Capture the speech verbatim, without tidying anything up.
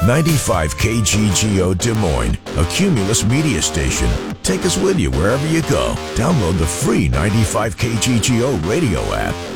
ninety-five K G G O Des Moines, a Cumulus media station. Take us with you wherever you go. Download the free ninety-five K G G O radio app